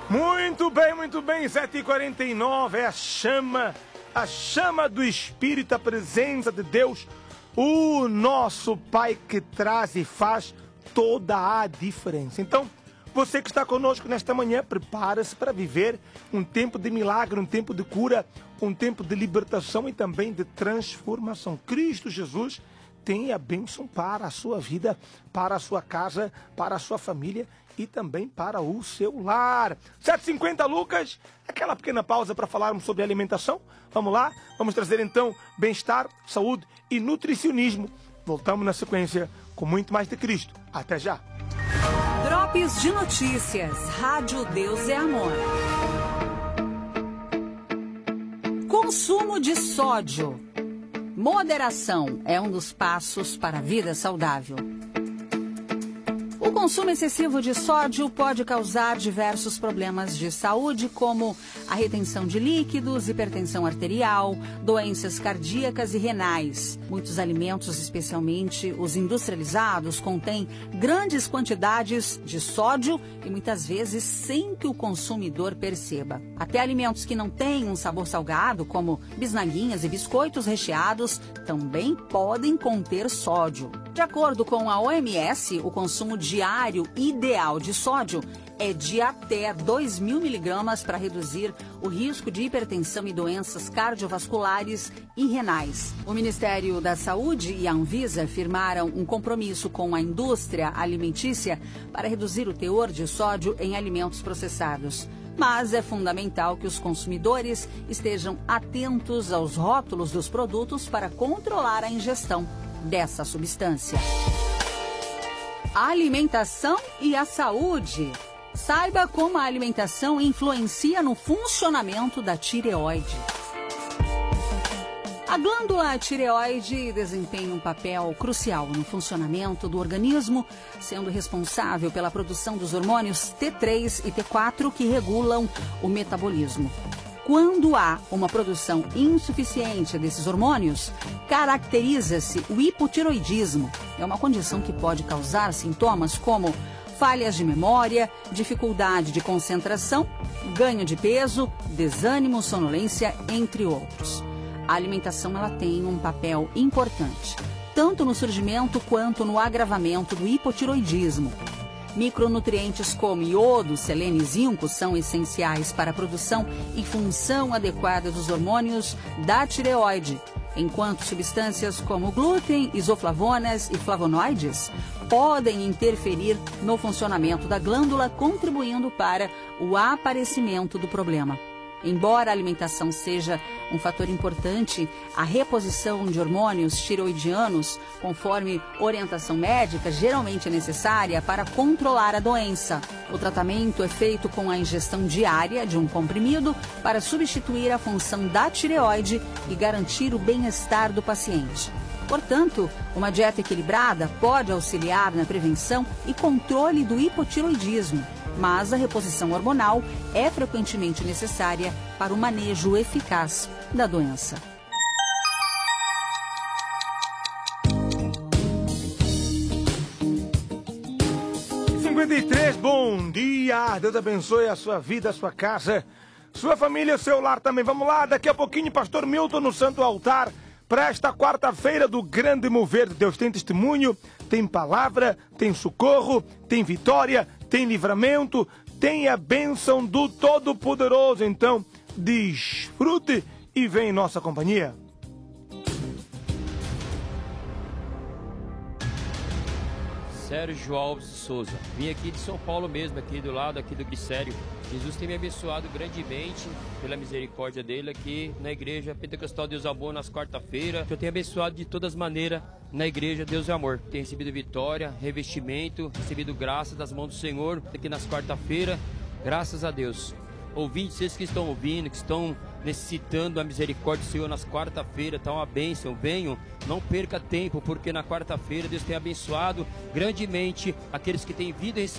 Muito bem, 7h49, é a chama do Espírito, a presença de Deus, o nosso Pai que traz e faz toda a diferença. Então, você que está conosco nesta manhã, prepara-se para viver um tempo de milagre, um tempo de cura, um tempo de libertação e também de transformação. Cristo Jesus tem a bênção para a sua vida, para a sua casa, para a sua família e também para o seu lar. 7h50, Lucas, aquela pequena pausa para falarmos sobre alimentação. Vamos lá? Vamos trazer então bem-estar, saúde e nutricionismo. Voltamos na sequência com muito mais de Cristo. Até já! Drops de Notícias. Rádio Deus é Amor. Consumo de sódio. Moderação é um dos passos para a vida saudável. O consumo excessivo de sódio pode causar diversos problemas de saúde, como a retenção de líquidos, hipertensão arterial, doenças cardíacas e renais. Muitos alimentos, especialmente os industrializados, contêm grandes quantidades de sódio e muitas vezes sem que o consumidor perceba. Até alimentos que não têm um sabor salgado, como bisnaguinhas e biscoitos recheados, também podem conter sódio. De acordo com a OMS, o consumo diário ideal de sódio é de até 2.000 miligramas para reduzir o risco de hipertensão e doenças cardiovasculares e renais. O Ministério da Saúde e a Anvisa firmaram um compromisso com a indústria alimentícia para reduzir o teor de sódio em alimentos processados. Mas é fundamental que os consumidores estejam atentos aos rótulos dos produtos para controlar a ingestão dessa substância. A alimentação e a saúde. Saiba como a alimentação influencia no funcionamento da tireoide. A glândula tireoide desempenha um papel crucial no funcionamento do organismo, sendo responsável pela produção dos hormônios T3 e T4 que regulam o metabolismo. Quando há uma produção insuficiente desses hormônios, caracteriza-se o hipotiroidismo. É uma condição que pode causar sintomas como falhas de memória, dificuldade de concentração, ganho de peso, desânimo, sonolência, entre outros. A alimentação ela tem um papel importante, tanto no surgimento quanto no agravamento do hipotiroidismo. Micronutrientes como iodo, selênio e zinco são essenciais para a produção e função adequada dos hormônios da tireoide, enquanto substâncias como glúten, isoflavonas e flavonoides podem interferir no funcionamento da glândula, contribuindo para o aparecimento do problema. Embora a alimentação seja um fator importante, a reposição de hormônios tireoidianos, conforme orientação médica, geralmente é necessária para controlar a doença. O tratamento é feito com a ingestão diária de um comprimido para substituir a função da tireoide e garantir o bem-estar do paciente. Portanto, uma dieta equilibrada pode auxiliar na prevenção e controle do hipotiroidismo, mas a reposição hormonal é frequentemente necessária para o manejo eficaz da doença. Bom dia, Deus abençoe a sua vida, a sua casa, sua família, o seu lar também. Vamos lá, daqui a pouquinho, Pastor Milton no Santo Altar, para esta quarta-feira do grande mover de Deus. Tem testemunho, tem palavra, tem socorro, tem vitória, tem livramento, tem a bênção do Todo-Poderoso. Então, desfrute e vem em nossa companhia. Sérgio Alves de Souza. Vim aqui de São Paulo mesmo, aqui do lado aqui do Glicério. Jesus tem me abençoado grandemente pela misericórdia dele aqui na igreja Pentecostal Deus é Amor nas quarta-feiras. Eu tenho abençoado de todas as maneiras na igreja Deus é Amor. Tenho recebido vitória, revestimento, recebido graça das mãos do Senhor aqui nas quarta-feiras. Graças a Deus. Ouvintes, vocês que estão ouvindo, que estão necessitando a misericórdia do Senhor nas quarta-feiras, está uma bênção, venham, não perca tempo, porque na quarta-feira Deus tem abençoado grandemente aqueles que têm vida e